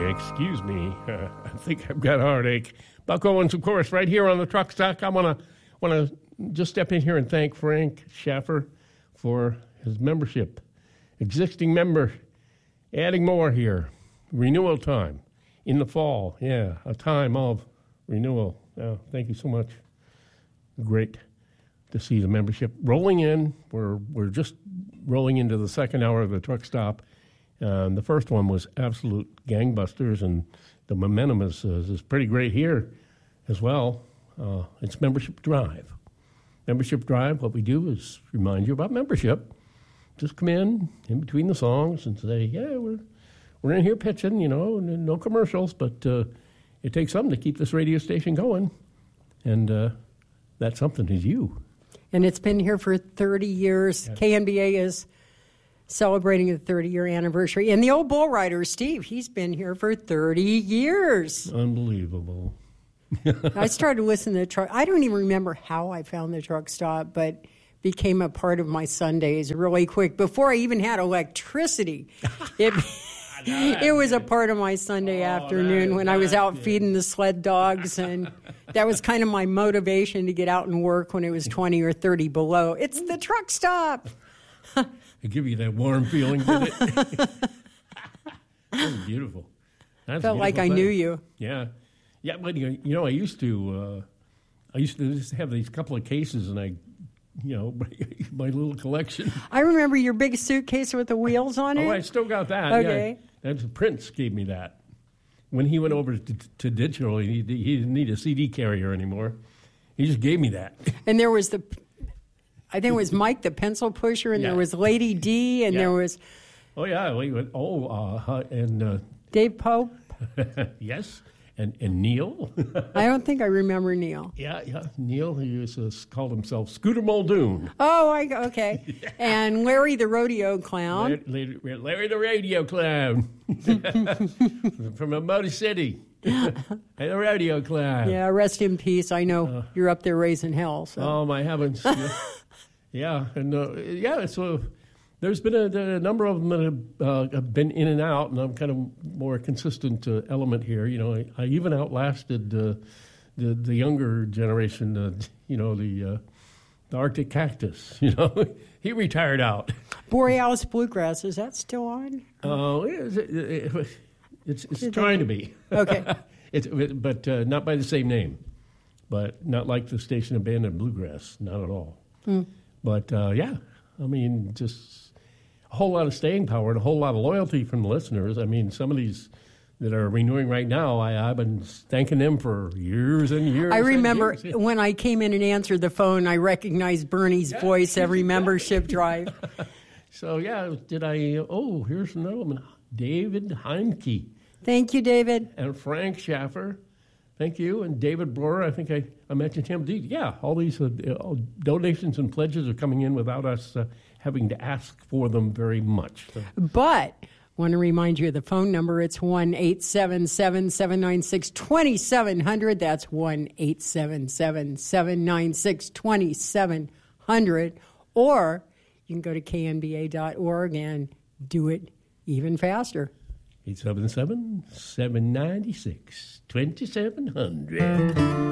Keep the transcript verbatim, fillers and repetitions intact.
excuse me. Uh, I think I've got a heartache. Buck Owens, of course, right here on the Truck Stock. I want to want to just step in here and thank Frank Schaffer for his membership. Existing member, adding more here. Renewal time in the fall. Yeah, a time of renewal. Yeah, thank you so much. Great to see the membership rolling in. We're we're just rolling into the second hour of the Truck Stop. Um, the first one was absolute gangbusters, and the momentum is, is, is pretty great here as well. Uh, it's Membership Drive. Membership Drive, what we do is remind you about membership. Just come in, in between the songs, and say, yeah, we're we're in here pitching, you know, no commercials, but uh, it takes something to keep this radio station going, and uh, that something is you. And it's been here for thirty years. Yeah. K N B A is celebrating the thirty-year anniversary. And the old bull rider, Steve, he's been here for thirty years. Unbelievable. I started listening to the truck. I don't even remember how I found the Truck Stop, but became a part of my Sundays really quick. Before I even had electricity, it, it was a part of my Sunday oh, afternoon when I was out good. feeding the sled dogs. And that was kind of my motivation to get out and work when it was twenty or thirty below. It's the Truck Stop. It give you that warm feeling, didn't it? That was beautiful. That's Felt beautiful like thing. I knew you. Yeah. Yeah, but you know, I used to, uh, I used to just have these couple of cases, and I, you know, my little collection. I remember your big suitcase with the wheels on it. Oh, I still got that. Okay. Yeah. That's Prince gave me that. When he went over to, to digital, he, he didn't need a C D carrier anymore. He just gave me that. And there was the, I think it was Mike the pencil pusher, and yeah. there was Lady D, and yeah. there was. Oh yeah, wait, oh, uh, and uh, Dave Pope. Yes. And and Neil. I don't think I remember Neil. Yeah, yeah. Neil, he was, uh, called himself Scooter Muldoon. Oh, I, okay. Yeah. And Larry the rodeo clown. Larry, Larry, Larry the radio clown. From a Motor City. The rodeo clown. Yeah, rest in peace. I know uh, you're up there raising hell. So. Oh, my heavens. Yeah, yeah. And uh, yeah, so there's been a, a number of them that have, uh, have been in and out, and I'm kind of more consistent uh, element here. You know, I, I even outlasted uh, the the younger generation. Uh, you know, the uh, the Arctic Cactus. You know, he retired out. Borealis Bluegrass, is that still on? Oh, uh, it, it, it's it's trying to be. Okay, it's but uh, not by the same name, but not like the station Abandoned Bluegrass, not at all. Mm. But uh, yeah, I mean, just. A whole lot of staying power and a whole lot of loyalty from the listeners. I mean, some of these that are renewing right now, I, I've been thanking them for years and years. I remember years. when I came in and answered the phone, I recognized Bernie's yeah, voice every exactly. membership drive. So, yeah, did I? Oh, here's another one. David Heimke. Thank you, David. And Frank Schaffer. Thank you. And David Blorer, I think I, I mentioned him. Yeah, all these uh, donations and pledges are coming in without us uh, having to ask for them very much. So. But I want to remind you of the phone number. It's one eight seven seven, seven nine six, two seven zero zero. That's one eight seven seven, seven nine six, two seven zero zero. Or you can go to K N B A dot org and do it even faster. eight seven seven, seven nine six, two seven zero zero.